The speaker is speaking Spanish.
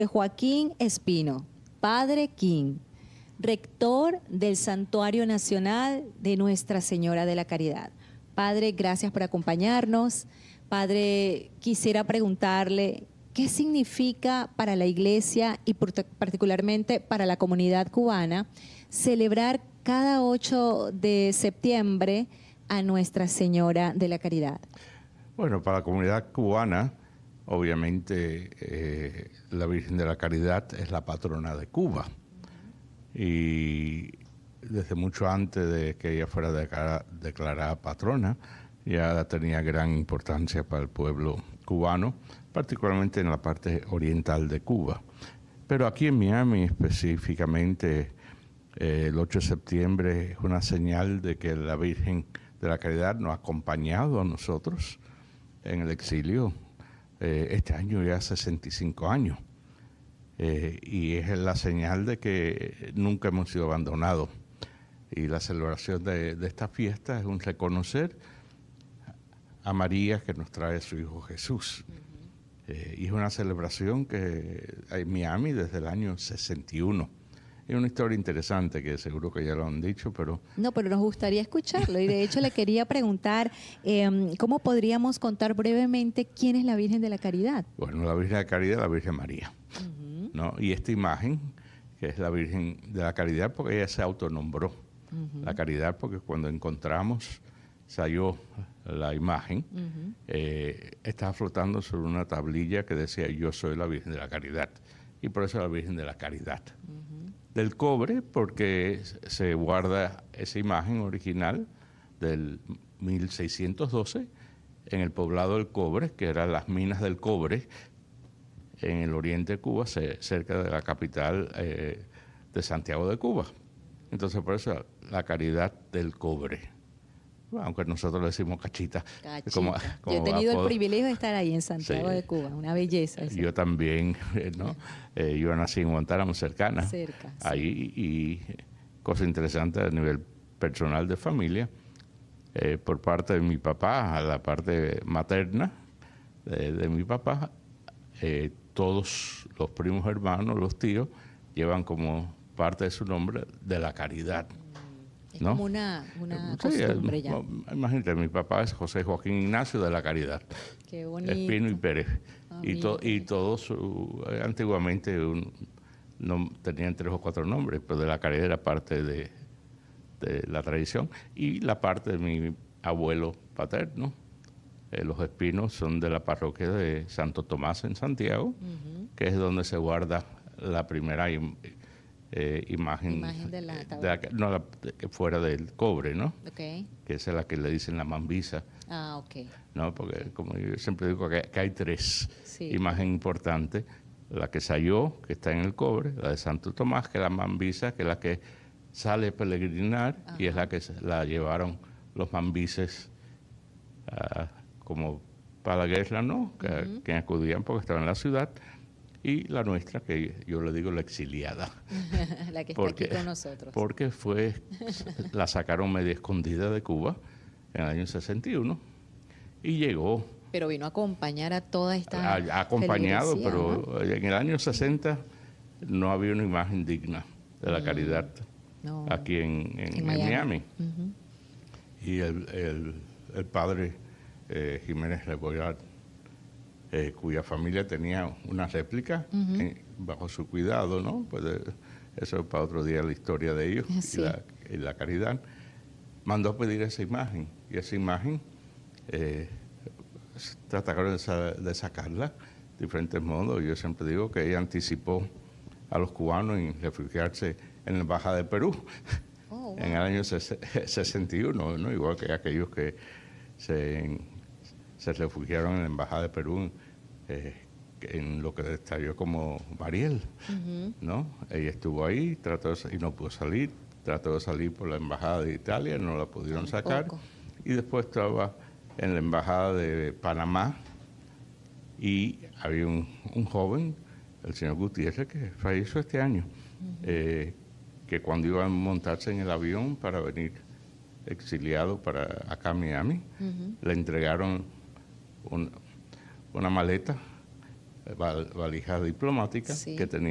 Joaquín Espino, Padre King, rector del Santuario Nacional de Nuestra Señora de la Caridad. Padre, gracias por acompañarnos. Padre, quisiera preguntarle, ¿qué significa para la Iglesia y particularmente para la comunidad cubana celebrar cada 8 de septiembre a Nuestra Señora de la Caridad? Bueno, para la comunidad cubana, obviamente la Virgen de la Caridad es la patrona de Cuba. Y desde mucho antes de que ella fuera declarada patrona, ya tenía gran importancia para el pueblo cubano, particularmente en la parte oriental de Cuba. Pero aquí en Miami específicamente, el 8 de septiembre es una señal de que la Virgen de la Caridad nos ha acompañado a nosotros en el exilio. Este año ya 65 años. Y es la señal de que nunca hemos sido abandonados. Y la celebración de esta fiesta es un reconocer a María que nos trae a su Hijo Jesús. Y es una celebración que hay en Miami desde el año 61. Es una historia interesante que seguro que ya lo han dicho, pero... No, pero nos gustaría escucharlo. Y de hecho le quería preguntar, ¿cómo podríamos contar brevemente quién es la Virgen de la Caridad? Bueno, la Virgen de la Caridad es la Virgen María. ¿No? Y esta imagen, que es la Virgen de la Caridad, porque ella se autonombró la Caridad, porque cuando encontramos, se halló la imagen, estaba flotando sobre una tablilla que decía, yo soy la Virgen de la Caridad. Y por eso la Virgen de la Caridad. Del cobre, porque se guarda esa imagen original del 1612 en el poblado del cobre, que eran las minas del cobre, en el oriente de Cuba, cerca de la capital de Santiago de Cuba. Entonces, por eso la Caridad del cobre. Bueno, aunque nosotros le decimos cachita. Como yo he tenido el privilegio de estar ahí en Santiago de Cuba, una belleza. Eso. Yo también, ¿no? Yo nací en Guantánamo, cercana. Cerca. Ahí, y cosa interesante a nivel personal de familia, por parte de mi papá, a la parte materna de mi papá, todos los primos hermanos, los tíos, llevan como parte de su nombre de la Caridad. Es como una costumbre ya. Imagínate, mi papá es José Joaquín Ignacio de la Caridad. Qué bonito. Espino y Pérez. Y todos, antiguamente no tenían 3 o 4 nombres, pero de la Caridad era parte de la tradición. Y la parte de mi abuelo paterno, los Espinos, son de la parroquia de Santo Tomás en Santiago, que es donde se guarda la primera imagen de la fuera del cobre, ¿no? Okay. Que esa es la que le dicen la mambisa. Ah, ok. ¿No? Porque como yo siempre digo que hay 3 imágenes importantes. La que se halló, que está en el cobre, la de Santo Tomás, que es la mambisa, que es la que sale a peregrinar, y es la que la llevaron los mambises como para la guerra, ¿no? Que acudían porque estaban en la ciudad. Y la nuestra, que yo le digo la exiliada. La que está aquí con nosotros. Porque la sacaron media escondida de Cuba en el año 61 y llegó. Pero vino a acompañar a toda esta acompañado, pero ¿no? En el año 60 no había una imagen digna de la Caridad aquí en Miami. Y el padre Jiménez Rebollar, cuya familia tenía una réplica bajo su cuidado, ¿no? Pues eso es para otro día la historia de ellos y la Caridad. Mandó a pedir esa imagen, y esa imagen trataron de sacarla de diferentes modos. Yo siempre digo que ella anticipó a los cubanos en refugiarse en la Embajada de Perú en el año 61, ¿no? Igual que aquellos que se refugiaron en la Embajada de Perú en lo que estalló como Mariel, ¿no? Ella estuvo ahí, y no pudo salir, trató de salir por la Embajada de Italia, no la pudieron sacar, y después estaba en la Embajada de Panamá, y había un joven, el señor Gutiérrez, que falleció este año, que cuando iba a montarse en el avión para venir exiliado para acá a Miami, le entregaron una maleta valija diplomática Sí. que tenía